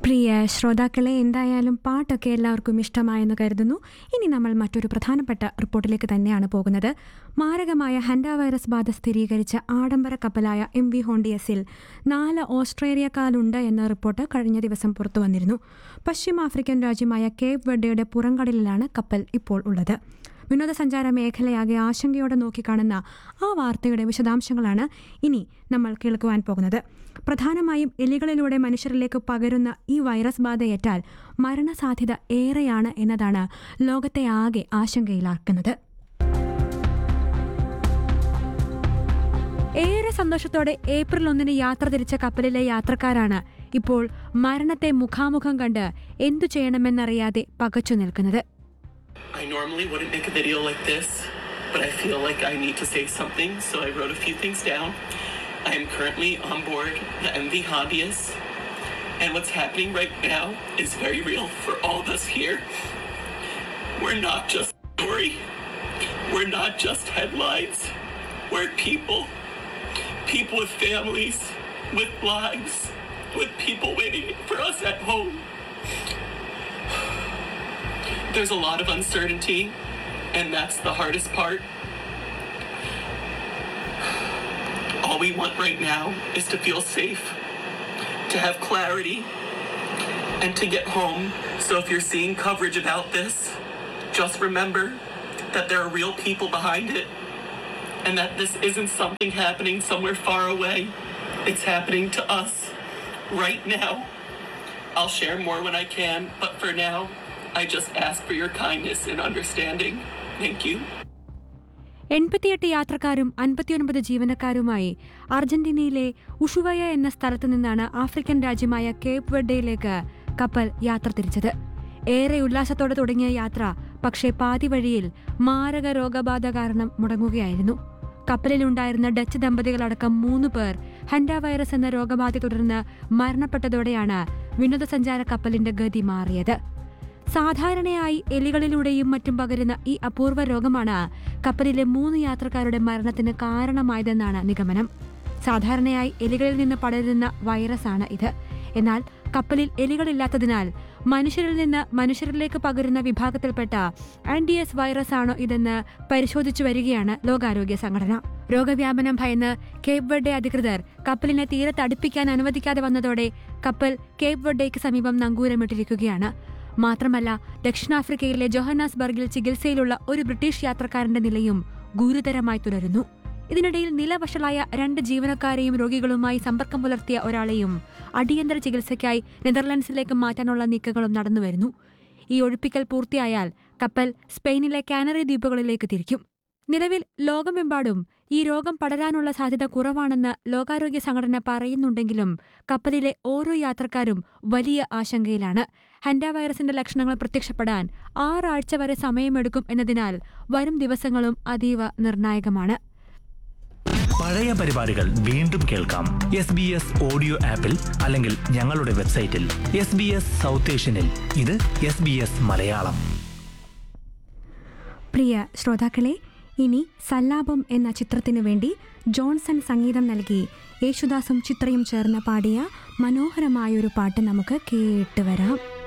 പ്രിയ ശ്രോതാക്കളെ, എന്തായാലും പാട്ടൊക്കെ എല്ലാവർക്കും ഇഷ്ടമായെന്ന് കരുതുന്നു. ഇനി നമ്മൾ മറ്റൊരു പ്രധാനപ്പെട്ട റിപ്പോർട്ടിലേക്ക് തന്നെയാണ് പോകുന്നത്. മാരകമായ ഹാൻഡ വൈറസ് ബാധ സ്ഥിരീകരിച്ച ആഡംബര കപ്പലായ MV ഹോണ്ടിയസിൽ 4 ഓസ്ട്രേലിയക്കാരുണ്ട് എന്ന റിപ്പോർട്ട് കഴിഞ്ഞ ദിവസം പുറത്തു വന്നിരുന്നു. പശ്ചിമാഫ്രിക്കൻ രാജ്യമായ കേപ്പ് വെർഡെയുടെ പുറംകടലിലാണ് കപ്പൽ ഇപ്പോൾ ഉള്ളത്. വിനോദസഞ്ചാര മേഖലയാകെ ആശങ്കയോടെ നോക്കിക്കാണുന്ന ആ വാർത്തയുടെ വിശദാംശങ്ങളാണ് ഇനി നമ്മൾ കേൾക്കുവാൻ പോകുന്നത്. പ്രധാനമായും എലികളിലൂടെ മനുഷ്യരിലേക്ക് പകരുന്ന ഈ വൈറസ് ബാധയേറ്റാൽ മരണസാധ്യത ഏറെയാണ് എന്നതാണ് ലോകത്തെ ആകെ ആശങ്കയിലാക്കുന്നത്. ഏറെ സന്തോഷത്തോടെ ഏപ്രിൽ 1 യാത്ര തിരിച്ച കപ്പലിലെ യാത്രക്കാരാണ് ഇപ്പോൾ മരണത്തെ മുഖാമുഖം കണ്ട് എന്തു ചെയ്യണമെന്നറിയാതെ പകച്ചു നിൽക്കുന്നത്. I normally wouldn't make a video like this, but I feel like I need to say something, so I wrote a few things down. I am currently on board the MV Hondias, and what's happening right now is very real for all of us here. We're not just a story. We're not just headlines. We're people with families, with lives, with people waiting for us at home. There's a lot of uncertainty, and that's the hardest part. All we want right now is to feel safe, to have clarity, and to get home. So if you're seeing coverage about this, just remember that there are real people behind it, and that this isn't something happening somewhere far away. It's happening to us right now. I'll share more when I can, but for now, I just ask for your kindness and understanding. Thank you. 88 യാത്രക്കാരും 59 ജീവനക്കാരുമായി അർജന്റീനയിലെ ഉഷുവയ എന്ന സ്ഥലത്തു നിന്നാണ് African രാജ്യമായ Cape വെർഡെയിലേക്ക് കപ്പൽ യാത്ര തിരിച്ചത്. ഏറെ ഉല്ലാസത്തോടെ തുടങ്ങിയ യാത്ര പക്ഷേ പാതി വഴിയിൽ മാരക രോഗബാധ കാരണം മുടങ്ങുകയായിരുന്നു. കപ്പലിലുണ്ടായിരുന്ന ഡച്ച് ദമ്പതികളടക്കം 3 പേർ ഹാൻഡ വൈറസ് എന്ന രോഗബാധ തുടർന്ന് മരണപ്പെട്ടതോടെയാണ് വിനോദസഞ്ചാര കപ്പലിന്റെ ഗതി മാറിയത്. സാധാരണയായി എലികളിലൂടെയും മറ്റും പകരുന്ന ഈ അപൂർവ രോഗമാണ് കപ്പലിലെ 3 യാത്രക്കാരുടെ മരണത്തിന് കാരണമായതെന്നാണ് നിഗമനം. സാധാരണയായി എലികളിൽ നിന്ന് പടരുന്ന വൈറസാണ് ഇത്. എന്നാൽ കപ്പലിൽ എലികളില്ലാത്തതിനാൽ മനുഷ്യരിൽ നിന്ന് മനുഷ്യരിലേക്ക് പകരുന്ന വിഭാഗത്തിൽപ്പെട്ട ആൻഡിയസ് വൈറസ് ആണോ ഇതെന്ന് പരിശോധിച്ചു വരികയാണ് ലോകാരോഗ്യ സംഘടന. രോഗവ്യാപനം ഭയന്ന് കേപ്പ് വെർഡെ അധികൃതർ കപ്പലിനെ തീരത്ത് അടുപ്പിക്കാൻ അനുവദിക്കാതെ വന്നതോടെ കപ്പൽ കേപ്പ് വെർഡെയ്ക്ക് സമീപം നങ്കൂരമിട്ടിരിക്കുകയാണ്. മാത്രമല്ല, ദക്ഷിണാഫ്രിക്കയിലെ ജോഹന്നാസ്ബർഗിൽ ചികിത്സയിലുള്ള ഒരു ബ്രിട്ടീഷ് യാത്രക്കാരന്റെ നിലയും ഗുരുതരമായി തുടരുന്നു. ഇതിനിടയിൽ നിലവശലായ 2 ജീവനക്കാരെയും രോഗികളുമായി സമ്പർക്കം പുലർത്തിയ ഒരാളെയും അടിയന്തര ചികിത്സയ്ക്കായി നെതർലൻഡ്സിലേക്ക് മാറ്റാനുള്ള നീക്കങ്ങളും നടന്നുവരുന്നു. ഈ ഒഴിപ്പിക്കൽ പൂർത്തിയായാൽ കപ്പൽ സ്പെയിനിലെ കാനറി ദ്വീപുകളിലേക്ക് തിരിക്കും. നിലവിൽ ലോകമെമ്പാടും ഈ രോഗം പടരാനുള്ള സാധ്യത കുറവാണെന്ന് ലോകാരോഗ്യ സംഘടന പറയുന്നുണ്ടെങ്കിലും കപ്പലിലെ ഓരോ യാത്രക്കാരും വലിയ ആശങ്കയിലാണ്. ഹാൻഡ വൈറസിന്റെ ലക്ഷണങ്ങൾ പ്രത്യക്ഷപ്പെടാൻ 6 ആഴ്ച വരെ സമയമെടുക്കും എന്നതിനാൽ വരും ദിവസങ്ങളും അതീവ നിർണായകമാണ്. പഴയ പരിപാടികൾ വീണ്ടും കേൾക്കാം SBS ഓഡിയോ ആപ്പിൽ അല്ലെങ്കിൽ ഞങ്ങളുടെ വെബ്സൈറ്റിൽ SBS സൗത്ത് ഏഷ്യനിൽ. ഇത് SBS മലയാളം. പ്രിയ ശ്രോതാക്കളെ, ഇനി സല്ലാപം എന്ന ചിത്രത്തിനു വേണ്ടി ജോൺസൺ സംഗീതം നൽകി യേശുദാസും ചിത്രയും ചേർന്ന് പാടിയ മനോഹരമായൊരു പാട്ട് നമുക്ക് കേട്ടുവരാം.